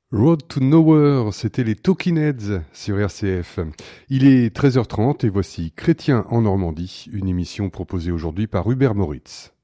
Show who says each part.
Speaker 1: Road to Nowhere, c'était les Talking Heads sur RCF. Il est 13h30 et voici Chrétien en Normandie, une émission proposée aujourd'hui par Hubert Moritz.